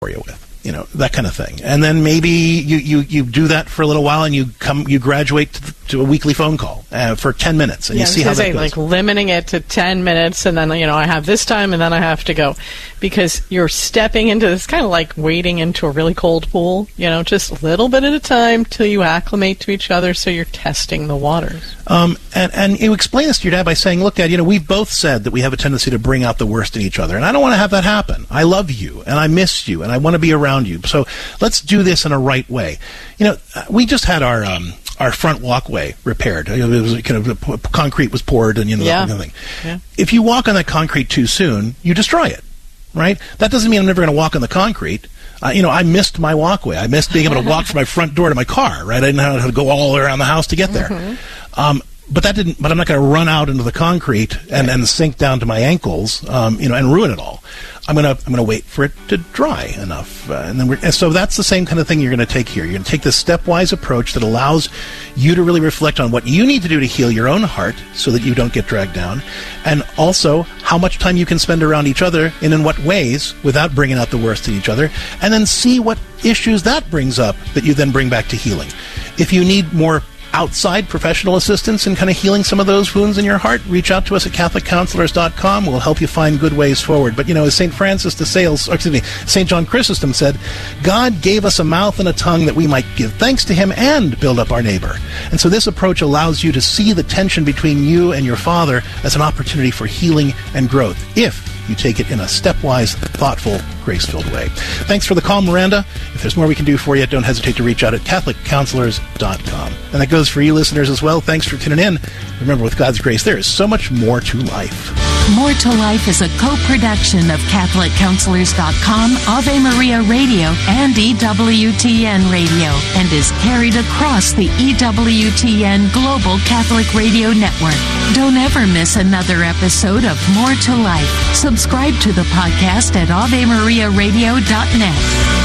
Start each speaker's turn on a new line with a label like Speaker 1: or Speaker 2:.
Speaker 1: you with. That kind of thing. And then maybe you do that for a little while and you graduate to a weekly phone call for 10 minutes and you see how that goes.
Speaker 2: Like limiting it to 10 minutes and then, I have this time and then I have to go. Because you're stepping into this kind of like wading into a really cold pool, just a little bit at a time till you acclimate to each other so you're testing the waters.
Speaker 1: And you explain this to your dad by saying, look, Dad, we've both said that we have a tendency to bring out the worst in each other. And I don't want to have that happen. I love you and I miss you and I want to be around you. So let's do this in a right way. We just had our front walkway repaired. It was kind of concrete was poured and that kind of thing. Yeah. If you walk on that concrete too soon, you destroy it, right? That doesn't mean I'm never going to walk on the concrete. I missed my walkway. I missed being able to walk from my front door to my car, right? I didn't know how to go all around the house to get there. Mm-hmm. But I'm not going to run out into the concrete and sink down to my ankles, and ruin it all. I'm gonna wait for it to dry enough, and so that's the same kind of thing you're going to take here. You're going to take this stepwise approach that allows you to really reflect on what you need to do to heal your own heart, so that you don't get dragged down, and also how much time you can spend around each other and in what ways without bringing out the worst in each other, and then see what issues that brings up that you then bring back to healing. If you need more outside professional assistance in kind of healing some of those wounds in your heart, reach out to us at CatholicCounselors.com. We'll help you find good ways forward. But, as St. John Chrysostom said, God gave us a mouth and a tongue that we might give thanks to him and build up our neighbor. And so this approach allows you to see the tension between you and your father as an opportunity for healing and growth, if you take it in a stepwise, thoughtful, grace-filled way. Thanks for the call, Miranda. If there's more we can do for you, don't hesitate to reach out at CatholicCounselors.com. And that goes for you listeners as well. Thanks for tuning in. Remember, with God's grace, there is so much more to life.
Speaker 3: More to Life is a co-production of CatholicCounselors.com, Ave Maria Radio, and EWTN Radio, and is carried across the EWTN Global Catholic Radio Network. Don't ever miss another episode of More to Life. Subscribe to the podcast at AveMariaRadio.net.